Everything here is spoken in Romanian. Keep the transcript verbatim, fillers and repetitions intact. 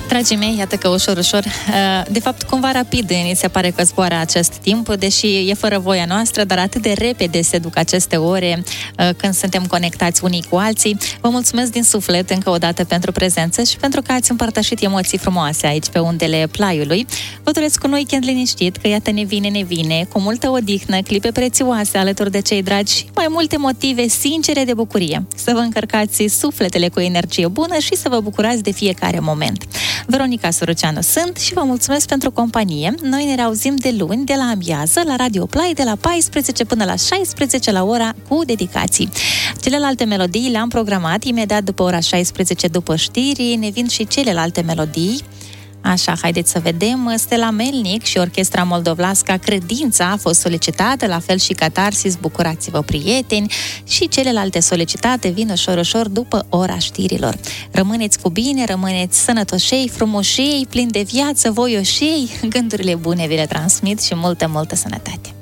Dragii mei, iată că ușor, ușor, de fapt, cumva rapid ni se pare că zboară acest timp, deși e fără voia noastră, dar atât de repede se duc aceste ore când suntem conectați unii cu alții. Vă mulțumesc din suflet încă o dată pentru prezență și pentru că ați împărtășit emoții frumoase aici pe undele Plaiului. Vă doresc un weekend liniștit, că iată ne vine, ne vine, cu multă odihnă, clipe prețioase alături de cei dragi și mai multe motive sincere de bucurie. Să vă încărcați sufletele cu energie bună și să vă bucurați de fiecare moment. Veronica Suruceanu sunt și vă mulțumesc pentru companie. Noi ne reauzim de luni, de la amiază, la Radio Play, de la paisprezece până la șaisprezece la ora cu dedicații. Celelalte melodii le-am programat imediat după ora șaisprezece, după știri, ne vin și celelalte melodii. Așa, haideți să vedem. Stella Melnic și Orchestra Moldovlasca Credința a fost solicitată, la fel și Catarsis, Bucurați-vă prieteni, și celelalte solicitate vin ușor, ușor după ora știrilor. Rămâneți cu bine, rămâneți sănătoșei, frumoșei, plini de viață, voioșei, gândurile bune vi le transmit și multă, multă sănătate.